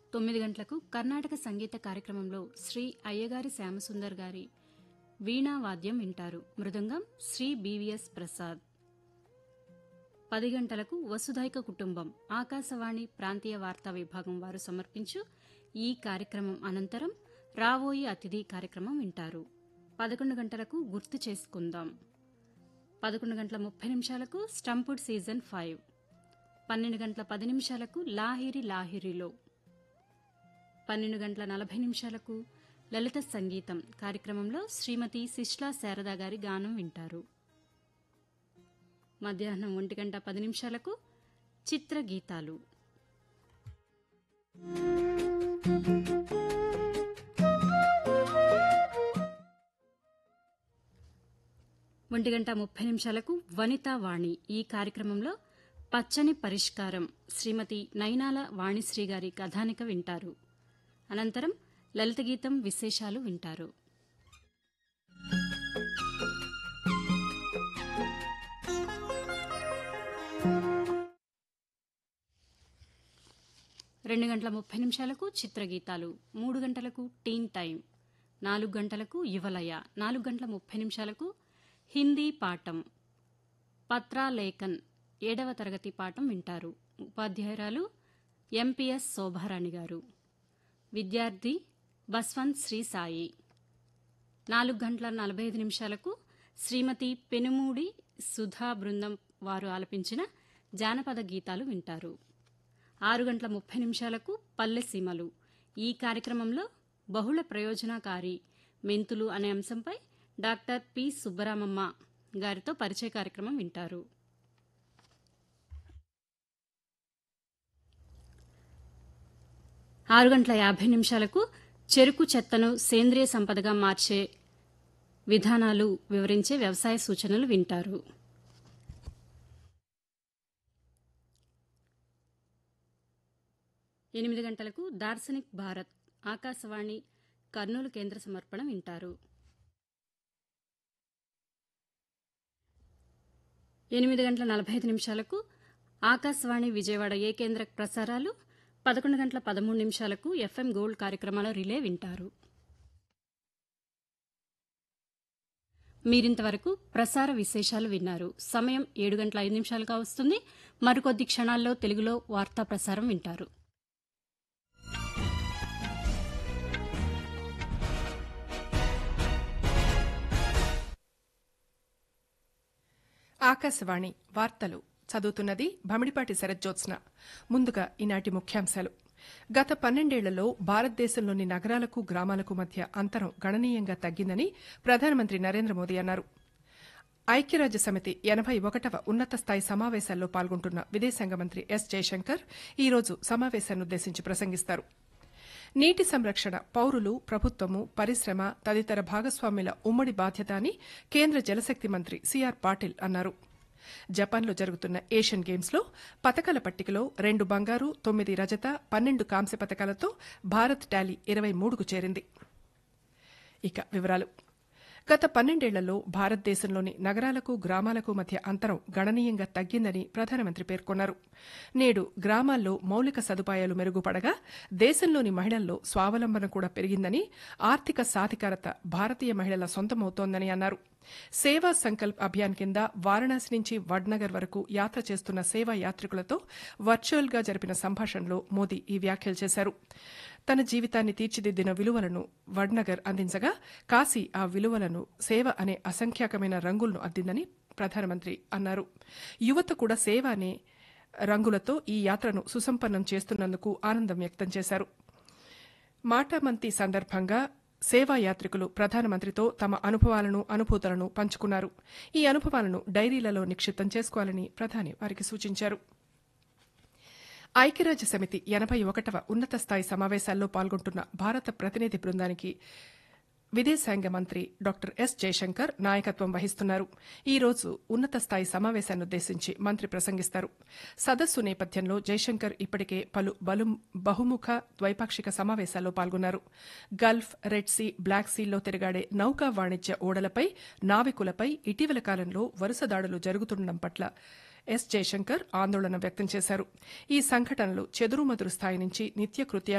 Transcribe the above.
9 గంటలకు కర్ణాటక సంగీత కార్యక్రమంలో శ్రీ అయ్యగారి శ్యామసుందర్ గారి వీణా వాద్యం వింటారు. మృదంగం శ్రీ బివిఎస్ ప్రసాద్. 10 గంటలకు వసుధైక కుటుంబం ఆకాశవాణి ప్రాంతీయ వార్తా విభాగం వారు సమర్పించు ఈ కార్యక్రమం అనంతరం రావోయి అతిథి కార్యక్రమం వింటారు. 11 గంటలకు గుర్తు చేసుకుందాం. 11:30 స్టంపుడ్ సీజన్ 5. 12:10 లాహిరి లాహిరిలో. 12:40 లలిత సంగీతం కార్యక్రమంలో శ్రీమతి శిష్లా శారదా గారి గానం వింటారు. మధ్యాహ్నం 1:10 చిత్రగీతాలు. ఒంటి గంట 30 వనితా వాణి. ఈ కార్యక్రమంలో పచ్చని పరిష్కారం శ్రీమతి నైనాల వాణిశ్రీ గారి కథానిక వింటారు. అనంతరం లలిత గీతం విశేషాలు వింటారు. రెండు 2:30 చిత్రగీతాలు. 3 గంటలకు టీన్ టైం. 4 గంటలకు యువలయ. 4:30 హిందీ పాఠం. పత్రాలేఖన్ 7వ తరగతి పాఠం వింటారు. ఉపాధ్యాయురాలు ఎంపీఎస్ శోభారాణి గారు. విద్యార్థి బస్వంత్ శ్రీ సాయి. 4:45 శ్రీమతి పెనుమూడి సుధా బృందం వారు ఆలపించిన జానపద గీతాలు వింటారు. 6:30 పల్లెసీమలు. ఈ కార్యక్రమంలో బహుళ ప్రయోజనకారి మెంతులు అనే అంశంపై డాక్టర్ పి సుబ్బరామమ్మ గారితో పరిచయ కార్యక్రమం వింటారు. 6:50 చెరుకు చెత్తను సేంద్రియ సంపదగా మార్చే విధానాలు వివరించే వ్యవసాయ సూచనలు వింటారు. 8 గంటలకు దార్శనిక్ భారత్ ఆకాశవాణి కర్నూలు కేంద్ర సమర్పణ వింటారు. 8:45 ఆకాశవాణి విజయవాడ ఏ కేంద్ర ప్రసారాలు. 11:13 ఎఫ్ఎం గోల్డ్ కార్యక్రమాల రిలే వింటారు. మీరింతవరకు ప్రసార విశేషాలు విన్నారు. సమయం 7:05 కావస్తుంది. మరికొద్ది క్షణాల్లో తెలుగులో వార్తా ప్రసారం వింటారు. ఆకాశవాణి వార్తలు చదువుతున్నది భమిడిపాటి శరజ్జోత్స్న. ముందుగా ఈనాటి ముఖ్యాంశాలు. గత 12 ఏళ్లలో భారతదేశంలోని నగరాలకు గ్రామాలకు మధ్య అంతరం గణనీయంగా తగ్గిందని ప్రధానమంత్రి నరేంద్ర మోదీ అన్నారు. ఐక్యరాజ్య సమితి 81వ ఉన్నత స్థాయి సమావేశాల్లో పాల్గొంటున్న విదేశాంగ మంత్రి ఎస్ జయశంకర్ ఈరోజు సమావేశాన్నుద్దేశించి ప్రసంగిస్తారు. నీటి సంరక్షణ పౌరులు, ప్రభుత్వము, పరిశ్రమ తదితర భాగస్వామ్యుల ఉమ్మడి బాధ్యత అని కేంద్ర జలశక్తి మంత్రి సిఆర్ పాటిల్ అన్నారు. జపాన్లో జరుగుతున్న ఏషియన్ గేమ్స్లో పతకాల పట్టికలో 2 బంగారు, 9 రజత, 12 కాంస్య పతకాలతో భారత్ టాలీ 23కు చేరింది. ఇక వివరాలు. గత 12 ఏళ్లలో భారతదేశంలోని నగరాలకు గ్రామాలకు మధ్య అంతరం గణనీయంగా తగ్గిందని ప్రధానమంత్రి పేర్కొన్నారు. నేడు గ్రామాల్లో మౌలిక సదుపాయాలు మెరుగుపడగా దేశంలోని మహిళల్లో స్వావలంబన కూడా పెరిగిందని, ఆర్థిక సాధికారత భారతీయ మహిళల సొంతమవుతోందని అన్నారు. సేవా సంకల్ప్ అభియాన్ కింద వారణాసి నుంచి వడ్నగర్ వరకు యాత్ర చేస్తున్న సేవా యాత్రికులతో వర్చువల్ గా జరిపిన సంభాషణలో మోదీ ఈ వ్యాఖ్యలు చేశారు. తన జీవితాన్ని తీర్చిదిద్దిన విలువలను వడ్నగర్ అందించగా కాశీ ఆ విలువలను, సేవ అనే అసంఖ్యాకమైన రంగులను అద్దిందని ప్రధానమంత్రి అన్నారు. యువత కూడా సేవ అనే రంగులతో ఈ యాత్రను సుసంపన్నం చేస్తున్నందుకు ఆనందం వ్యక్తం చేశారు. మాటామంతి సందర్భంగా సేవా యాత్రికులు ప్రధానమంత్రితో తమ అనుభవాలను, అనుభూతులను పంచుకున్నారు. ఈ అనుభవాలను డైరీలలో నిక్షిప్తం చేసుకోవాలని ప్రధాని వారికి సూచించారు. ఐక్యరాజ్య సమితి 81వ ఉన్నత స్థాయి సమావేశాల్లో పాల్గొంటున్న భారత ప్రతినిధి బృందానికి విదేశాంగ మంత్రి డాక్టర్ ఎస్ జయశంకర్ నాయకత్వం వహిస్తున్నారు. ఈ రోజు ఉన్నత స్థాయి సమావేశాన్నుద్దేశించి మంత్రి ప్రసంగిస్తారు. సదస్సు నేపథ్యంలో జయశంకర్ ఇప్పటికే పలు బహుముఖ ద్వైపాక్షిక సమావేశాల్లో పాల్గొన్నారు. గల్ఫ్, రెడ్ సీ, బ్లాక్ సీల్లో తిరగాడే నౌకా వాణిజ్య ఓడలపై, నావికులపై ఇటీవల కాలంలో వరుస దాడులు జరుగుతుండడం పట్ల ఎస్ జయశంకర్ ఆందోళన వ్యక్తం చేశారు. ఈ సంఘటనలు చెదురుమదురు స్థాయి నుంచి నిత్యకృత్యాలు